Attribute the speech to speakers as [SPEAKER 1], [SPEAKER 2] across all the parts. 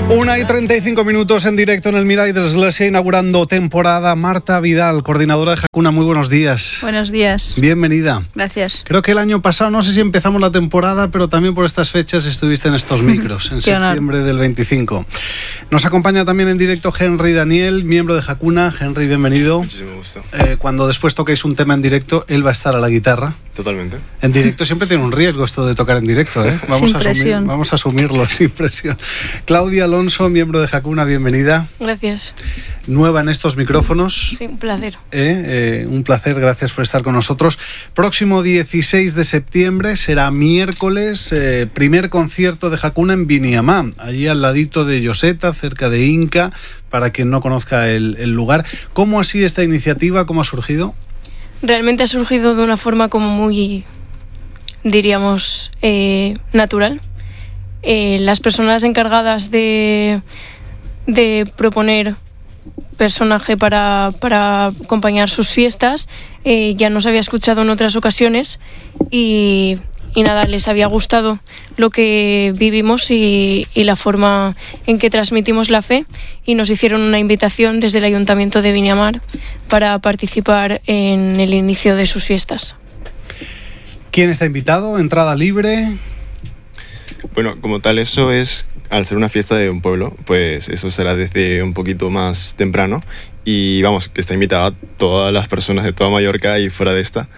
[SPEAKER 1] 1:35 en directo en el Mirai de Església, inaugurando temporada. Marta Vidal, coordinadora de Hakuna, muy buenos días.
[SPEAKER 2] Buenos días.
[SPEAKER 1] Bienvenida.
[SPEAKER 2] Gracias.
[SPEAKER 1] Creo que el año pasado, no sé si empezamos la temporada, pero también por estas fechas estuviste en estos micros, en septiembre del 25. Nos acompaña también en directo Henry Daniel, miembro de Hakuna. Henry, bienvenido.
[SPEAKER 3] Muchísimo gusto.
[SPEAKER 1] Cuando después toquéis un tema en directo, él va a estar a la guitarra.
[SPEAKER 3] Totalmente.
[SPEAKER 1] En directo siempre tiene un riesgo esto de tocar en directo, ¿eh? Vamos a asumirlo, sin presión. Claudia Alonso, miembro de Hakuna, bienvenida.
[SPEAKER 4] Gracias.
[SPEAKER 1] Nueva en estos micrófonos.
[SPEAKER 4] Sí, un placer.
[SPEAKER 1] Un placer, gracias por estar con nosotros. Próximo 16 de septiembre será miércoles, primer concierto de Hakuna en Biniamá, allí al ladito de Lloseta, cerca de Inca, para quien no conozca el lugar. ¿Cómo ha sido esta iniciativa? ¿Cómo ha surgido?
[SPEAKER 4] Realmente ha surgido de una forma como muy, diríamos, natural. Las personas encargadas de proponer personaje para acompañar sus fiestas ya nos había escuchado en otras ocasiones y nada, les había gustado lo que vivimos y la forma en que transmitimos la fe, y nos hicieron una invitación desde el Ayuntamiento de Biniamar para participar en el inicio de sus fiestas.
[SPEAKER 1] ¿Quién está invitado? ¿Entrada libre?
[SPEAKER 3] Bueno, como tal, eso es, al ser una fiesta de un pueblo, pues eso será desde un poquito más temprano, y vamos, que está invitada todas las personas de toda Mallorca y fuera de esta.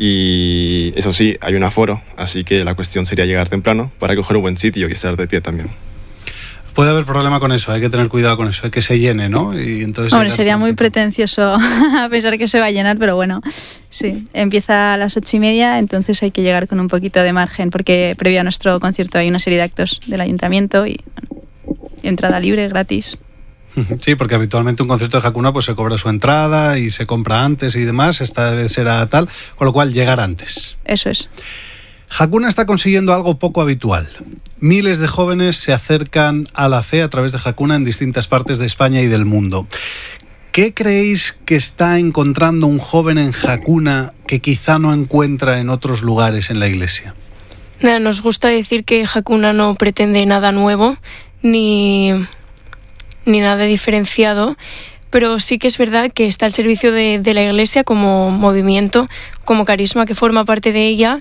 [SPEAKER 3] Y eso sí, hay un aforo, así que la cuestión sería llegar temprano para coger un buen sitio y estar de pie también.
[SPEAKER 1] Puede haber problema con eso, hay que tener cuidado con eso, hay que se llene, ¿no? Y entonces
[SPEAKER 2] sería muy pretencioso pensar que se va a llenar, pero bueno, sí, empieza a las 8:30, entonces hay que llegar con un poquito de margen, porque previo a nuestro concierto hay una serie de actos del ayuntamiento y entrada libre, gratis.
[SPEAKER 1] Sí, porque habitualmente un concierto de Hakuna pues se cobra su entrada y se compra antes y demás. Esta vez será tal, con lo cual llegar antes.
[SPEAKER 2] Eso es.
[SPEAKER 1] Hakuna está consiguiendo algo poco habitual. Miles de jóvenes se acercan a la fe a través de Hakuna en distintas partes de España y del mundo. ¿Qué creéis que está encontrando un joven en Hakuna que quizá no encuentra en otros lugares en la iglesia?
[SPEAKER 4] Nos gusta decir que Hakuna no pretende nada nuevo ni nada diferenciado, pero sí que es verdad que está al servicio de la Iglesia como movimiento, como carisma que forma parte de ella,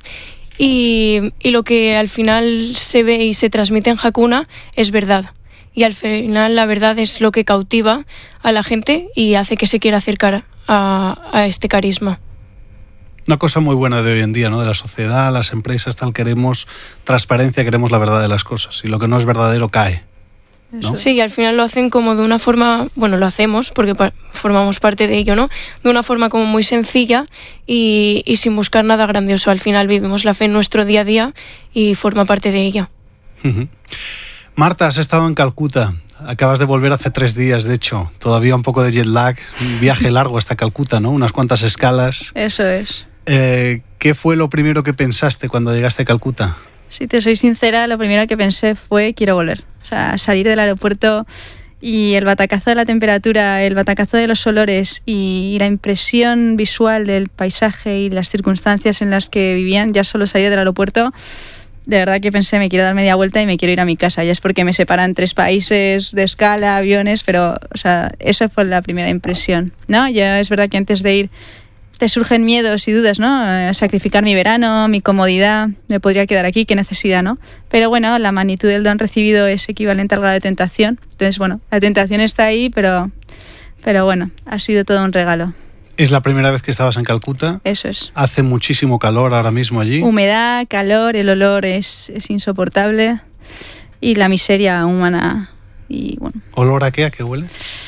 [SPEAKER 4] y lo que al final se ve y se transmite en Hakuna es verdad, y al final la verdad es lo que cautiva a la gente y hace que se quiera acercar a este carisma.
[SPEAKER 1] Una cosa muy buena de hoy en día, ¿no? De la sociedad, las empresas, tal, queremos transparencia, queremos la verdad de las cosas, y lo que no es verdadero cae, ¿no?
[SPEAKER 4] Sí, y al final lo hacen como de una forma, bueno, lo hacemos porque formamos parte de ello, ¿no? De una forma como muy sencilla y sin buscar nada grandioso. Al final vivimos la fe en nuestro día a día y forma parte de ella.
[SPEAKER 1] Uh-huh. Marta, has estado en Calcuta. Acabas de volver hace 3 días, de hecho. Todavía un poco de jet lag. Un viaje largo hasta Calcuta, ¿no? Unas cuantas escalas.
[SPEAKER 2] Eso es.
[SPEAKER 1] ¿Qué fue lo primero que pensaste cuando llegaste a Calcuta?
[SPEAKER 2] Si te soy sincera, lo primero que pensé fue quiero volver. O sea, salir del aeropuerto y el batacazo de la temperatura, el batacazo de los olores y la impresión visual del paisaje y las circunstancias en las que vivían, ya solo salir del aeropuerto, de verdad que pensé, me quiero dar media vuelta y me quiero ir a mi casa. Ya es porque me separan 3 países de escala, aviones, pero, o sea, esa fue la primera impresión, ¿no? Ya es verdad que antes de ir te surgen miedos y dudas, ¿no? Sacrificar mi verano, mi comodidad, me podría quedar aquí, qué necesidad, ¿no? Pero bueno, la magnitud del don recibido es equivalente al grado de tentación. Entonces, bueno, la tentación está ahí, pero bueno, ha sido todo un regalo.
[SPEAKER 1] ¿Es la primera vez que estabas en Calcuta?
[SPEAKER 2] Eso es.
[SPEAKER 1] ¿Hace muchísimo calor ahora mismo allí?
[SPEAKER 2] Humedad, calor, el olor es insoportable y la miseria humana y bueno.
[SPEAKER 1] ¿Olor a qué? ¿A qué huele?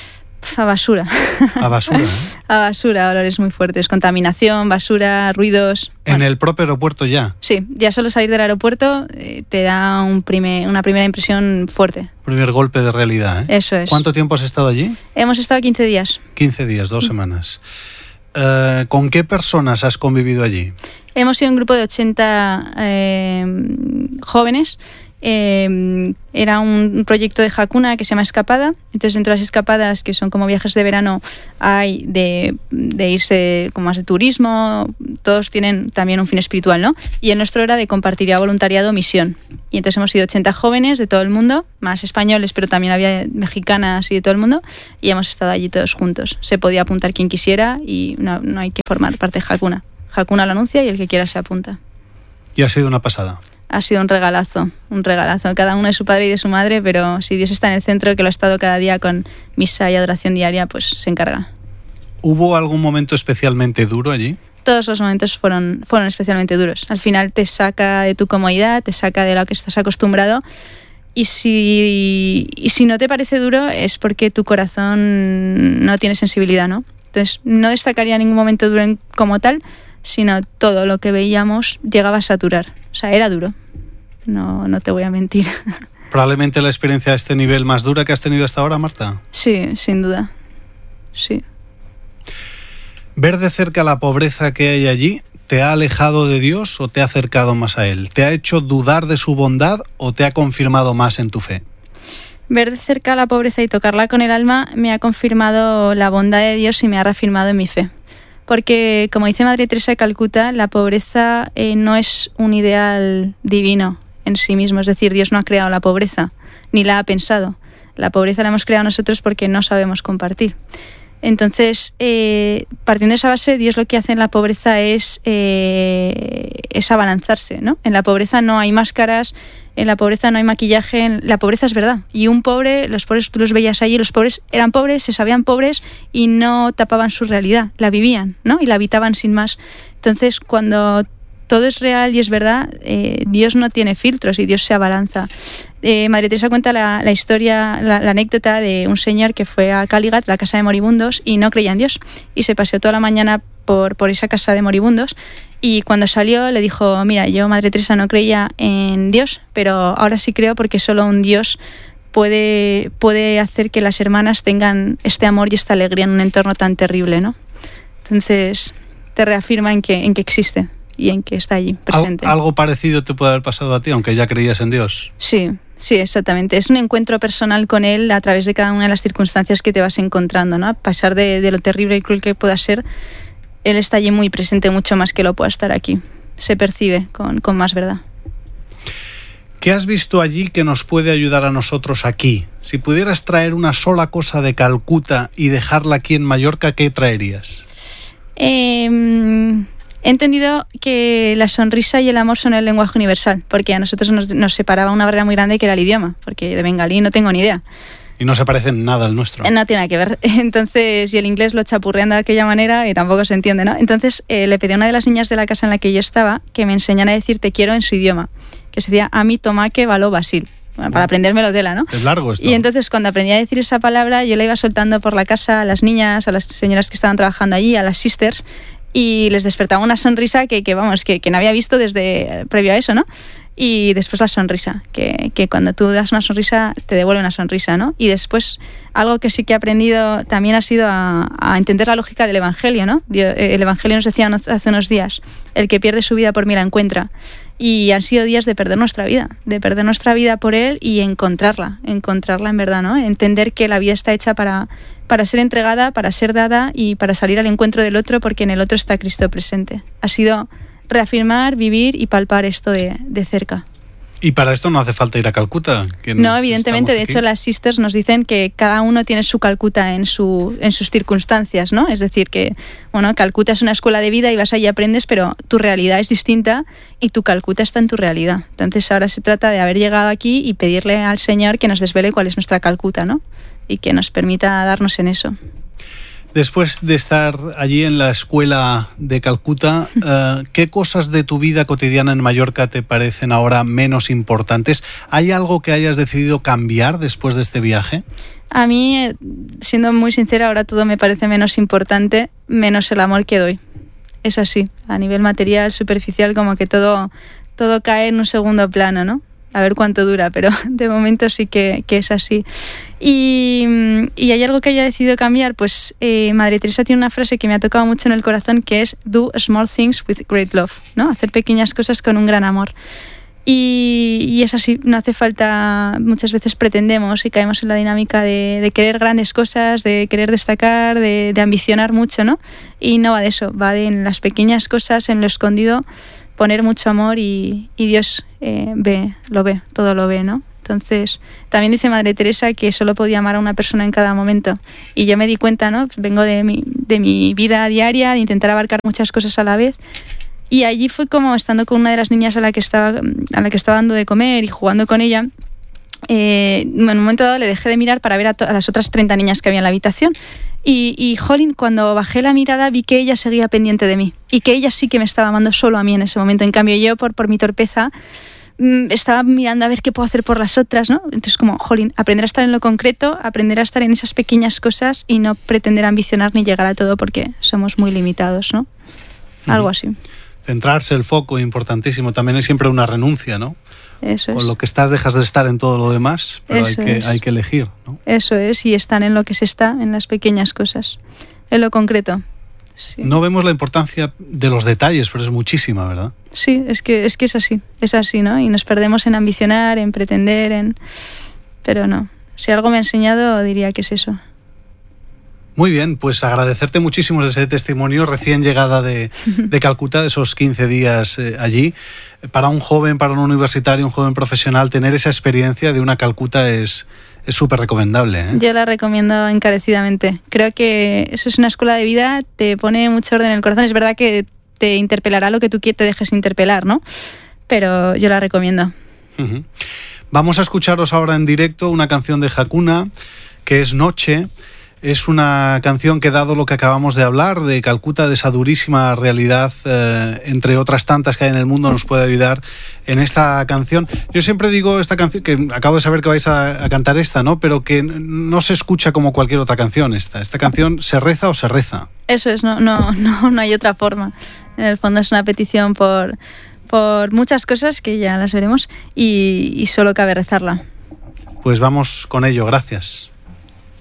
[SPEAKER 2] A basura.
[SPEAKER 1] A basura, ¿eh?
[SPEAKER 2] A basura, olores muy fuertes, contaminación, basura, ruidos.
[SPEAKER 1] ¿En el propio aeropuerto ya?
[SPEAKER 2] Sí, ya solo salir del aeropuerto te da una primera impresión fuerte.
[SPEAKER 1] Primer golpe de realidad, ¿eh?
[SPEAKER 2] Eso es.
[SPEAKER 1] ¿Cuánto tiempo has estado allí?
[SPEAKER 2] Hemos estado 15 días.
[SPEAKER 1] 15 días, 2 semanas. ¿Con qué personas has convivido allí?
[SPEAKER 2] Hemos sido un grupo de 80 jóvenes Era un proyecto de Hakuna que se llama Escapada. Entonces, dentro de las escapadas, que son como viajes de verano, hay de irse como más de turismo. Todos tienen también un fin espiritual, ¿no? Y el nuestro era de compartir voluntariado misión. Y entonces hemos sido 80 jóvenes de todo el mundo, más españoles, pero también había mexicanas y de todo el mundo, y hemos estado allí todos juntos. Se podía apuntar quien quisiera y no hay que formar parte de Hakuna. Hakuna lo anuncia y el que quiera se apunta.
[SPEAKER 1] Y ha sido una pasada.
[SPEAKER 2] Ha sido un regalazo, cada uno de su padre y de su madre, pero si Dios está en el centro, que lo ha estado cada día con misa y adoración diaria, pues se encarga.
[SPEAKER 1] ¿Hubo algún momento especialmente duro allí?
[SPEAKER 2] Todos los momentos fueron especialmente duros. Al final te saca de tu comodidad, te saca de lo que estás acostumbrado, y si no te parece duro es porque tu corazón no tiene sensibilidad, ¿no? Entonces no destacaría ningún momento duro como tal, sino todo lo que veíamos llegaba a saturar. O sea, era duro. No te voy a mentir.
[SPEAKER 1] ¿Probablemente la experiencia a este nivel más dura que has tenido hasta ahora, Marta?
[SPEAKER 2] Sí, sin duda. Sí.
[SPEAKER 1] ¿Ver de cerca la pobreza que hay allí te ha alejado de Dios o te ha acercado más a Él? ¿Te ha hecho dudar de su bondad o te ha confirmado más en tu fe?
[SPEAKER 2] Ver de cerca la pobreza y tocarla con el alma me ha confirmado la bondad de Dios y me ha reafirmado en mi fe. Porque, como dice Madre Teresa de Calcuta, la pobreza no es un ideal divino en sí mismo. Es decir, Dios no ha creado la pobreza, ni la ha pensado. La pobreza la hemos creado nosotros porque no sabemos compartir. Entonces, partiendo de esa base, Dios lo que hace en la pobreza es abalanzarse, ¿no? En la pobreza no hay máscaras, en la pobreza no hay maquillaje, la pobreza es verdad. Y los pobres tú los veías allí, los pobres eran pobres, se sabían pobres y no tapaban su realidad, la vivían, ¿no? Y la habitaban sin más. Entonces, cuando todo es real y es verdad, Dios no tiene filtros y Dios se abalanza. Madre Teresa cuenta la historia, la anécdota de un señor que fue a Caligat, la casa de moribundos, y no creía en Dios. Y se paseó toda la mañana por esa casa de moribundos, y cuando salió le dijo: mira, yo, Madre Teresa, no creía en Dios, pero ahora sí creo, porque solo un Dios puede hacer que las hermanas tengan este amor y esta alegría en un entorno tan terrible, ¿no? Entonces te reafirma en que existe y en que está allí presente.
[SPEAKER 1] ¿Algo parecido te puede haber pasado a ti, aunque ya creías en Dios?
[SPEAKER 2] Sí, exactamente. Es un encuentro personal con Él a través de cada una de las circunstancias que te vas encontrando, ¿no? A pesar de lo terrible y cruel que pueda ser, Él está allí muy presente, mucho más que lo pueda estar aquí. Se percibe con más verdad.
[SPEAKER 1] ¿Qué has visto allí que nos puede ayudar a nosotros aquí? Si pudieras traer una sola cosa de Calcuta y dejarla aquí en Mallorca, ¿qué traerías?
[SPEAKER 2] He entendido que la sonrisa y el amor son el lenguaje universal, porque a nosotros nos separaba una barrera muy grande, que era el idioma, porque de bengalí no tengo ni idea.
[SPEAKER 1] Y no se parecen nada al nuestro.
[SPEAKER 2] No tiene nada que ver. Entonces, y el inglés lo chapurrean de aquella manera y tampoco se entiende, ¿no? Entonces, le pedí a una de las niñas de la casa en la que yo estaba que me enseñara a decir te quiero en su idioma, que se decía Ami Tomake Baló Basil. Bueno, para aprendérmelo tela, ¿no?
[SPEAKER 1] Es largo esto.
[SPEAKER 2] Y entonces, cuando aprendí a decir esa palabra, yo la iba soltando por la casa a las niñas, a las señoras que estaban trabajando allí, a las sisters, y les despertaba una sonrisa que no había visto desde previo a eso, ¿no? Y después la sonrisa, que cuando tú das una sonrisa te devuelve una sonrisa, ¿no? Y después algo que sí que he aprendido también ha sido a entender la lógica del Evangelio, ¿no? El Evangelio nos decía hace unos días: el que pierde su vida por mí la encuentra. Y han sido días de perder nuestra vida por Él y encontrarla en verdad, ¿no? Entender que la vida está hecha para ser entregada, para ser dada y para salir al encuentro del otro, porque en el otro está Cristo presente. Ha sido reafirmar, vivir y palpar esto de cerca.
[SPEAKER 1] Y para esto no hace falta ir a Calcuta.
[SPEAKER 2] No, evidentemente. De hecho, las sisters nos dicen que cada uno tiene su Calcuta en sus circunstancias, ¿no? Es decir, que bueno, Calcuta es una escuela de vida y vas allí y aprendes, pero tu realidad es distinta y tu Calcuta está en tu realidad. Entonces ahora se trata de haber llegado aquí y pedirle al Señor que nos desvele cuál es nuestra Calcuta, ¿no? Y que nos permita darnos en eso.
[SPEAKER 1] Después de estar allí en la escuela de Calcuta, ¿qué cosas de tu vida cotidiana en Mallorca te parecen ahora menos importantes? ¿Hay algo que hayas decidido cambiar después de este viaje?
[SPEAKER 2] A mí, siendo muy sincera, ahora todo me parece menos importante, menos el amor que doy. Es así, a nivel material, superficial, como que todo cae en un segundo plano, ¿no? A ver cuánto dura, pero de momento sí que es así. Y hay algo que haya decidido cambiar, pues Madre Teresa tiene una frase que me ha tocado mucho en el corazón, que es do small things with great love, ¿no? Hacer pequeñas cosas con un gran amor. Y es así, no hace falta, muchas veces pretendemos y caemos en la dinámica de querer grandes cosas, de querer destacar, de ambicionar mucho, ¿no? Y no va de eso, va de en las pequeñas cosas, en lo escondido, poner mucho amor y Dios todo lo ve, ¿no? Entonces, también dice Madre Teresa que solo podía amar a una persona en cada momento. Y yo me di cuenta, ¿no? Vengo de mi vida diaria, de intentar abarcar muchas cosas a la vez. Y allí fue como estando con una de las niñas a la que estaba dando de comer y jugando con ella. En un momento dado le dejé de mirar para ver a las otras 30 niñas que había en la habitación. Y jolín, cuando bajé la mirada vi que ella seguía pendiente de mí. Y que ella sí que me estaba amando solo a mí en ese momento. En cambio yo, por mi torpeza, estaba mirando a ver qué puedo hacer por las otras, ¿no? Entonces como, jolín, aprender a estar en lo concreto, aprender a estar en esas pequeñas cosas y no pretender ambicionar ni llegar a todo porque somos muy limitados, ¿no? Algo así.
[SPEAKER 1] Centrarse, el foco, importantísimo. También es siempre una renuncia, ¿no?
[SPEAKER 2] Eso es.
[SPEAKER 1] Con lo que estás dejas de estar en todo lo demás, pero hay que elegir, ¿no?
[SPEAKER 2] Eso es, y estar en lo que se está, en las pequeñas cosas, en lo concreto. Sí.
[SPEAKER 1] No vemos la importancia de los detalles, pero es muchísima, ¿verdad?
[SPEAKER 2] Sí, es que es así, ¿no? Y nos perdemos en ambicionar, en pretender, pero no. Si algo me ha enseñado, diría que es eso.
[SPEAKER 1] Muy bien, pues agradecerte muchísimo ese testimonio recién llegada de Calcuta, de esos 15 días allí. Para un joven, para un universitario, un joven profesional, tener esa experiencia de una Calcuta es súper recomendable, ¿eh?
[SPEAKER 2] Yo la recomiendo encarecidamente. Creo que eso es una escuela de vida, te pone mucho orden en el corazón. Es verdad que te interpelará lo que tú te dejes interpelar, ¿no? Pero yo la recomiendo. Uh-huh.
[SPEAKER 1] Vamos a escucharos ahora en directo una canción de Hakuna, que es Noche. Es una canción que, dado lo que acabamos de hablar, de Calcuta, de esa durísima realidad, entre otras tantas que hay en el mundo, nos puede ayudar en esta canción. Yo siempre digo esta canción, que acabo de saber que vais a cantar esta, ¿no? Pero que no se escucha como cualquier otra canción esta. Esta canción se reza o se reza.
[SPEAKER 2] Eso es, no hay otra forma. En el fondo es una petición por muchas cosas que ya las veremos y solo cabe rezarla.
[SPEAKER 1] Pues vamos con ello, gracias.